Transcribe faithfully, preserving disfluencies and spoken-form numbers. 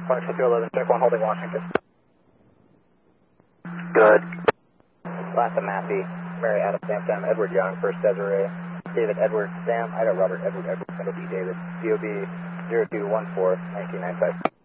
Quantico two eleven, check one, holding Washington. Good. Last Massey, Mary Adam Sam Sam, Edward Young, First Desiree, David Edward Sam, Ida Robert Edward Edward, Middle D David, D O B zero two one four, nineteen ninety-five.